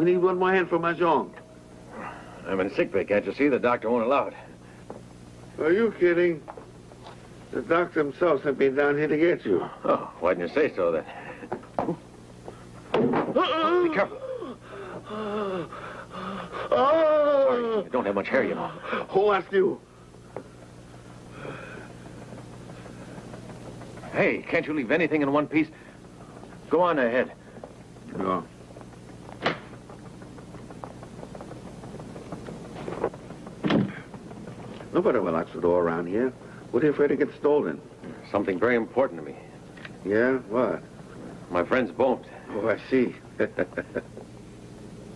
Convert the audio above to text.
We need one more hand for Mahjong. I'm in sick bay, can't you see? The doctor won't allow it. Are you kidding? The doctor himself sent me down here to get you. Oh, why didn't you say so then? Be careful. Sorry, you don't have much hair, you know. Who asked you? Hey, can't you leave anything in one piece? Go on ahead. No. Nobody will lock the door around here. What are you afraid to get stolen? Something very important to me. Yeah? What? My friend's bones. Oh, I see.